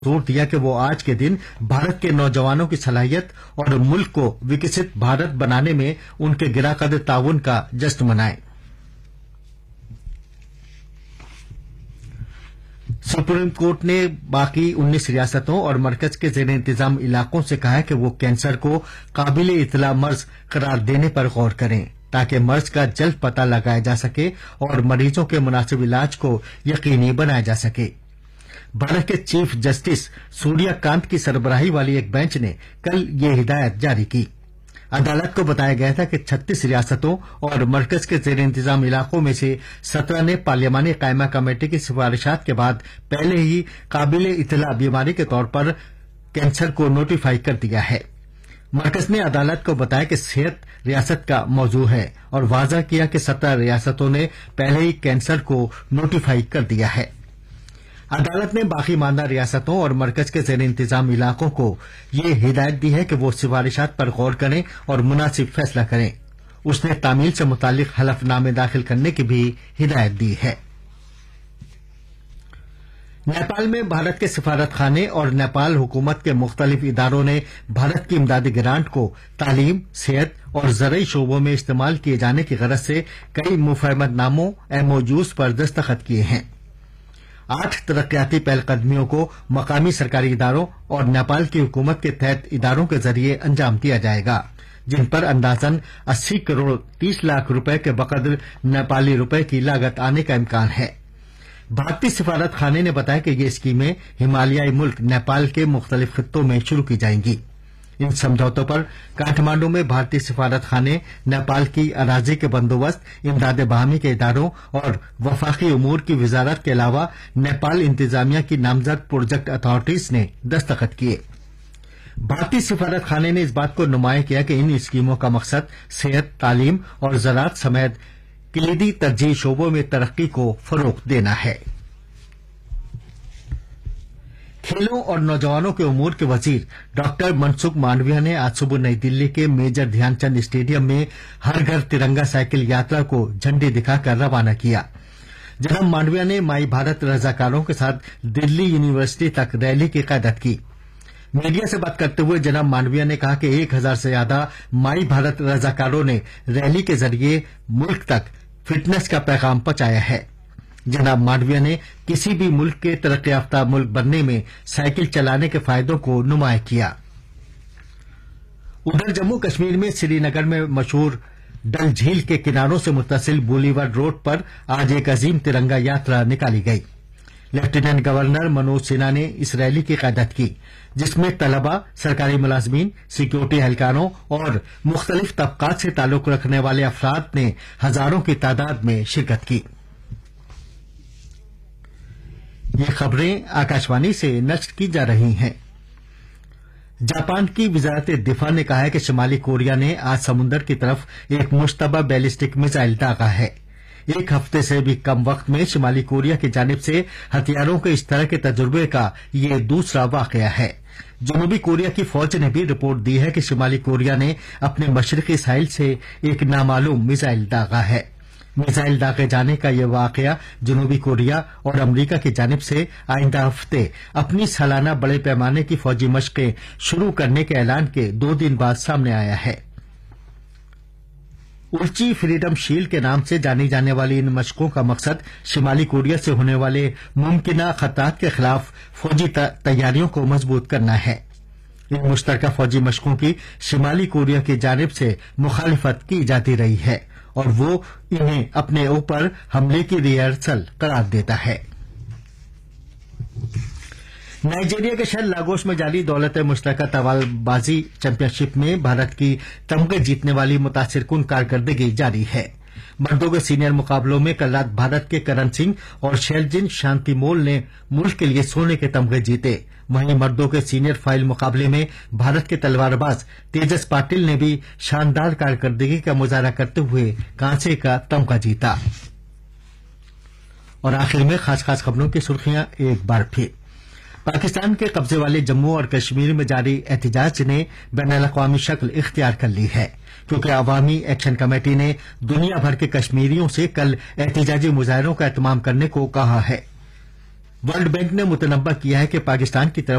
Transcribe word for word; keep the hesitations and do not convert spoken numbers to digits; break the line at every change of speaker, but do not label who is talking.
जोर दिया कि वो आज के दिन भारत के नौजवानों की सलाहियत और मुल्क को विकसित भारत बनाने में उनके गिरा कदर ताउन का जश्न मनाएं। सुप्रीम कोर्ट ने बाकी उन्नीस रियासतों और मरकज के जेर इंतजाम इलाकों से कहा है कि वो कैंसर को काबिल इतला मर्ज करार देने पर गौर करें ताकि मर्ज का जल्द पता लगाया जा सके और मरीजों के मुनासिब इलाज को यकीनी बनाया जा सके। भारत के चीफ जस्टिस सूर्यकांत की सरबराही वाली एक बेंच ने कल ये हिदायत जारी की। अदालत को बताया गया था कि छत्तीस रियासतों और मरकज के जेर इंतजाम इलाकों में से सत्रह ने पार्लियामानी कायमा कमेटी की सिफारिशात के बाद पहले ही काबिल इतला बीमारी के तौर पर कैंसर को नोटिफाई कर दिया है। मरकज ने अदालत को बताया कि सेहत रियासत का मौजू है और वाज़ा किया कि सत्रह रियासतों ने पहले ही कैंसर को नोटिफाई कर दिया है। अदालत ने बाकी मानदा रियासतों और मरकज के जेर इंतजाम इलाकों को ये हिदायत दी है कि वो सिफारिशात पर गौर करें और मुनासिब फैसला करें। उसने तामील से मुतालिक हलफनामे दाखिल करने की भी हिदायत दी है। नेपाल में भारत के सिफारत खाने और नेपाल हुकूमत के मुख्तलिफ इदारों ने भारत की इमदादी ग्रांट को तालीम, सेहत और ज़रई शोबों में इस्तेमाल किए जाने की गरज से कई मुफाहमतनामों एमओयूज पर दस्तखत किए हैं। आठ तरक्याती पहलकदमियों को मकामी सरकारी इदारों और नेपाल की हुकूमत के तहत इदारों के जरिए अंजाम दिया जाएगा, जिन पर अंदाजन अस्सी करोड़ तीस लाख रुपए के बकदर नेपाली रुपए की लागत आने का इम्कान है। भारतीय सिफारत खाने ने बताया कि ये स्कीमें हिमालयाई मुल्क नेपाल के मुख्तलिफ खित्तों में शुरू की जाएंगी। इन समझौतों पर काठमांडू में भारतीय सिफारत खाने, नेपाल की अराजी के बंदोबस्त, इमदाद बाहमी के इदारों और वफाकी उमूर की वजारत के अलावा नेपाल इंतजामिया की नामजद प्रोजेक्ट अथॉरिटीज ने दस्तखत किए। भारतीय सिफारत खाने ने इस बात को नुमाया किया कि इन स्कीमों का मकसद सेहत, तालीम और ज़राअत समेत कलीदी तरजीह शोबों में तरक्की को फरोग देना है। खेलों और नौजवानों के उमूर के वजीर डॉक्टर मनसुख मांडविया ने आज सुबह नई दिल्ली के मेजर ध्यानचंद स्टेडियम में हर घर तिरंगा साइकिल यात्रा को झंडी दिखाकर रवाना किया। जनाब मांडविया ने माई भारत रजाकारों के साथ दिल्ली यूनिवर्सिटी तक रैली की क़यादत की। मीडिया से बात करते हुए जनाब मांडविया ने कहा कि एक हजार से ज्यादा माई भारत रजाकारों ने रैली के जरिए मुल्क तक फिटनेस का पैगाम पहुंचाया है। जनाब मांडविया ने किसी भी मुल्क के तरक्की याफ्ता मुल्क बनने में साइकिल चलाने के फायदों को नुमाया किया। उधर जम्मू कश्मीर में श्रीनगर में मशहूर डल झील के किनारों से मुत्तसिल बोलीवुड रोड पर आज एक अजीम तिरंगा यात्रा निकाली गई। लेफ्टिनेंट गवर्नर मनोज सिन्हा ने इस रैली की क़यादत की, जिसमें तलबा, सरकारी मुलाजमीन, सिक्योरिटी एहलकारों और मुख्तलिफ तबकात से ताल्लुक रखने वाले अफराद ने हजारों की तादाद में शिरकत की। ये खबरें आकाशवाणी से नश्र की जा रही हैं। जापान की वजारत दिफा ने कहा है कि शुमाली कोरिया ने आज समुद्र की तरफ एक मुश्तबा बैलिस्टिक मिसाइल दागा है। एक हफ्ते से भी कम वक्त में शुमाली कोरिया की जानिब से हथियारों के इस तरह के तजुर्बे का ये दूसरा वाकया है। जनूबी कोरिया की फौज ने भी रिपोर्ट दी है कि शुमाली कोरिया ने अपने मशरकी साहिल से एक नामालूम मिसाइल दागा है। मिसाइल दागे जाने का यह वाकया जनूबी कोरिया और अमरीका की जानिब से आइंदा हफ्ते अपनी सालाना बड़े पैमाने की फौजी मशकें शुरू करने के ऐलान के दो दिन बाद सामने आया है। उल्ची फ्रीडम शील्ड के नाम से जानी जाने वाली इन मशकों का मकसद शुमाली कोरिया से होने वाले मुमकिना खतरात के खिलाफ फौजी तैयारियों को मजबूत करना है। इन मुश्तरका फौजी मशकों की शुमाली कोरिया की जानिब से मुखालिफत की जाती रही है और वो इन्हें अपने ऊपर हमले की रिहर्सल करार देता है। नाइजीरिया के शहर लागोस में जारी दौलत मुश्तरका तलवारबाजी चैंपियनशिप में भारत की तमगे जीतने वाली मुतासिरकुन कारकर्दगी जारी है। मर्दों के सीनियर मुकाबलों में कल रात भारत के करण सिंह और शैलजिन शांतिमोल ने मुल्क के लिए सोने के तमगे जीते। वहीं मर्दों के सीनियर फाइल मुकाबले में भारत के तलवारबाज तेजस पाटिल ने भी शानदार कारकर्दगी का मुजाहरा करते हुए कांसे का तमगा जीता। और आखिर में खास खास खबरों की सुर्खियां एक बार फिर। पाकिस्तान के कब्जे वाले जम्मू और कश्मीर में जारी एहतजाज ने बैनुल-अक़वामी शक्ल इख्तियार कर ली है, क्योंकि अवामी एक्शन कमेटी ने दुनिया भर के कश्मीरियों से कल एहतजाजी मुजाहरों का एहतमाम करने को कहा है। वर्ल्ड बैंक ने मुतनब्बा किया है कि पाकिस्तान की तरफ